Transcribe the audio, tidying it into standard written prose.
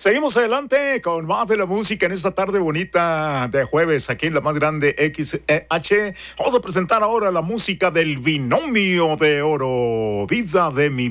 Seguimos adelante con más de la música en esta tarde bonita de jueves aquí en la más grande XEH. Vamos a presentar ahora la música del binomio de oro, Vida de mi